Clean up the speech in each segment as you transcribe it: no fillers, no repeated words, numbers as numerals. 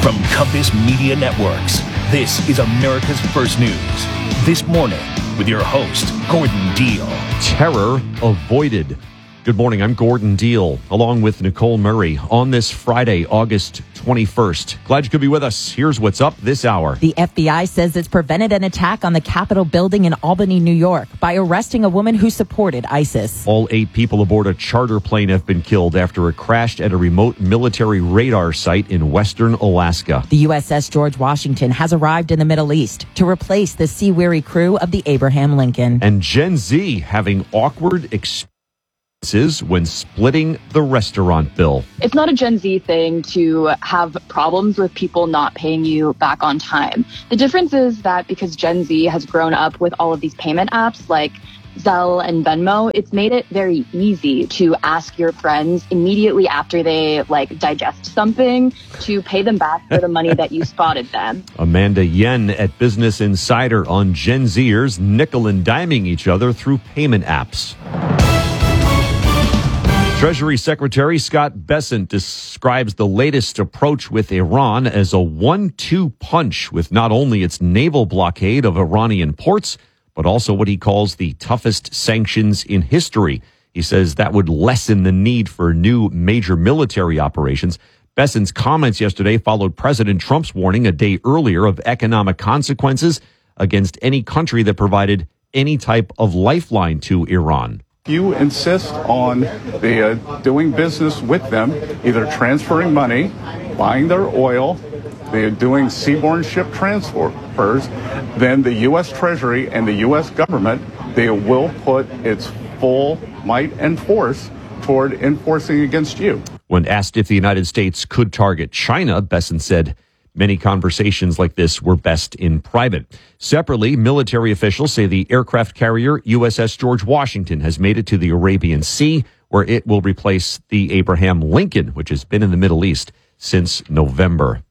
From Compass Media Networks, this is America's First News. This morning, with your host, Gordon Deal. Terror avoided. Good morning, I'm Gordon Deal, along with Nicole Murray, on this Friday, August 21st. Glad you could be with us. Here's what's up this hour. The FBI says it's prevented an attack on the Capitol building in Albany, New York, by arresting a woman who supported ISIS. All 8 people aboard a charter plane have been killed after it crashed at a remote military radar site in western Alaska. The USS George Washington has arrived in the Middle East to replace the sea-weary crew of the Abraham Lincoln. And Gen Z having awkward experiences when splitting the restaurant bill. It's not a Gen Z thing to have problems with people not paying you back on time. The difference is that because Gen Z has grown up with all of these payment apps like Zelle and Venmo, it's made it very easy to ask your friends immediately after they digest something to pay them back for the money that you spotted them. Amanda Yen at Business Insider on Gen Zers nickel and diming each other through payment apps. Treasury Secretary Scott Bessent describes the latest approach with Iran as a 1-2 punch with not only its naval blockade of Iranian ports, but also what he calls the toughest sanctions in history. He says that would lessen the need for new major military operations. Bessent's comments yesterday followed President Trump's warning a day earlier of economic consequences against any country that provided any type of lifeline to Iran. You insist on doing business with them, either transferring money, buying their oil, doing seaborne ship transfers, then the U.S. Treasury and the U.S. government, they will put its full might and force toward enforcing against you. When asked if the United States could target China, Bessent said many conversations like this were best in private. Separately, military officials say the aircraft carrier USS George Washington has made it to the Arabian Sea, where it will replace the Abraham Lincoln, which has been in the Middle East since November.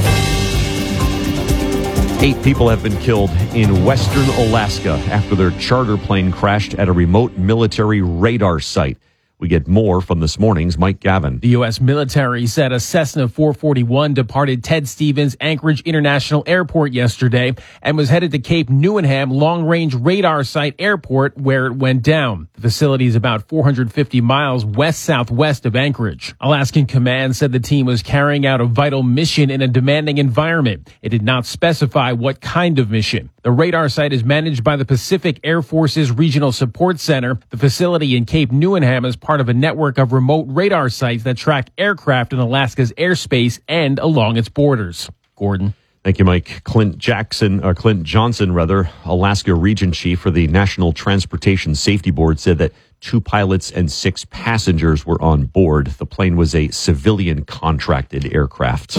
8 people have been killed in western Alaska after their charter plane crashed at a remote military radar site. We get more from this morning's Mike Gavin. The U.S. military said a Cessna 441 departed Ted Stevens Anchorage International Airport yesterday and was headed to Cape Newenham Long-Range Radar Site Airport, where it went down. The facility is about 450 miles west-southwest of Anchorage. Alaskan Command said the team was carrying out a vital mission in a demanding environment. It did not specify what kind of mission. The radar site is managed by the Pacific Air Force's Regional Support Center. The facility in Cape Newenham is part of a network of remote radar sites that track aircraft in Alaska's airspace and along its borders. Gordon. Thank you, Mike. Clint Johnson, Alaska Region Chief for the National Transportation Safety Board, said that 2 pilots and 6 passengers were on board. The plane was a civilian contracted aircraft.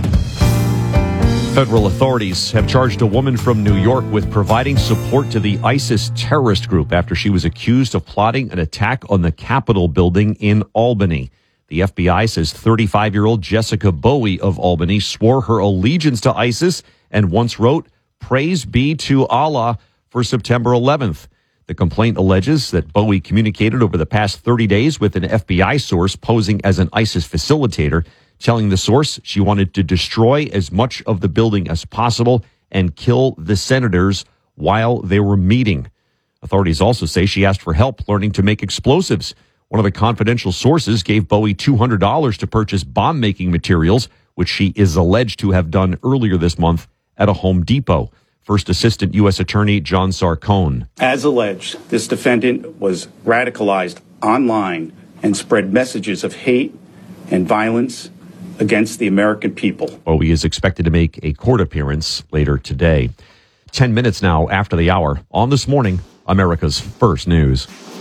Federal authorities have charged a woman from New York with providing support to the ISIS terrorist group after she was accused of plotting an attack on the Capitol building in Albany. The FBI says 35-year-old Jessica Bowie of Albany swore her allegiance to ISIS and once wrote, "Praise be to Allah," for September 11th. The complaint alleges that Bowie communicated over the past 30 days with an FBI source posing as an ISIS facilitator, telling the source she wanted to destroy as much of the building as possible and kill the senators while they were meeting. Authorities also say she asked for help learning to make explosives. One of the confidential sources gave Bowie $200 to purchase bomb-making materials, which she is alleged to have done earlier this month at a Home Depot. First Assistant U.S. Attorney John Sarcone. As alleged, this defendant was radicalized online and spread messages of hate and violence against the American people. Bowie is expected to make a court appearance later today. 10 minutes now after the hour on This Morning, America's First News.